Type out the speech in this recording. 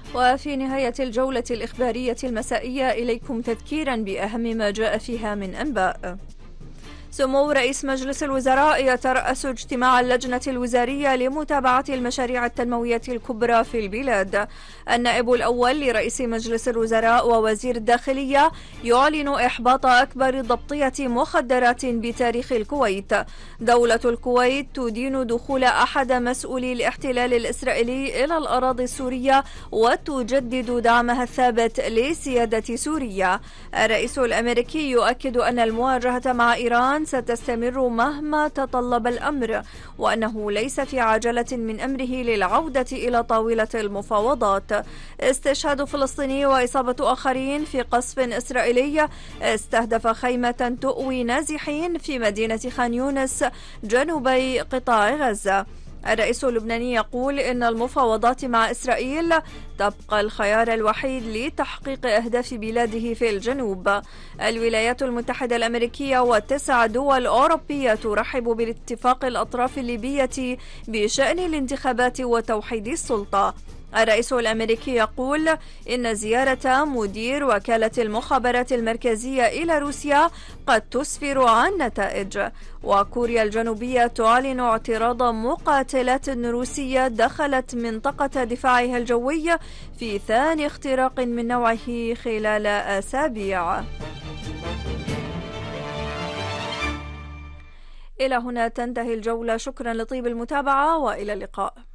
وفي نهاية الجولة الإخبارية المسائية إليكم تذكيرا بأهم ما جاء فيها من أنباء. سمو رئيس مجلس الوزراء يترأس اجتماع اللجنة الوزارية لمتابعة المشاريع التنموية الكبرى في البلاد. النائب الأول لرئيس مجلس الوزراء ووزير الداخلية يعلن إحباط أكبر ضبطية مخدرات بتاريخ الكويت. دولة الكويت تدين دخول أحد مسؤولي الاحتلال الإسرائيلي إلى الأراضي السورية وتجدد دعمها الثابت لسيادة سوريا. الرئيس الأمريكي يؤكد أن المواجهة مع إيران ستستمر مهما تطلب الأمر، وأنه ليس في عجلة من أمره للعودة إلى طاولة المفاوضات. استشهاد فلسطيني وإصابة آخرين في قصف إسرائيلي استهدف خيمة تؤوي نازحين في مدينة خان يونس جنوبي قطاع غزة. الرئيس اللبناني يقول إن المفاوضات مع إسرائيل تبقى الخيار الوحيد لتحقيق أهداف بلاده في الجنوب. الولايات المتحدة الأمريكية و9 دول أوروبية ترحب باتفاق الأطراف الليبية بشأن الانتخابات وتوحيد السلطة. الرئيس الأمريكي يقول إن زيارة مدير وكالة المخابرات المركزية إلى روسيا قد تسفر عن نتائج. وكوريا الجنوبية تعلن اعتراض مقاتلات روسية دخلت منطقة دفاعها الجوي في ثاني اختراق من نوعه خلال أسابيع. إلى هنا تنتهي الجولة. شكرا لطيب المتابعة وإلى اللقاء.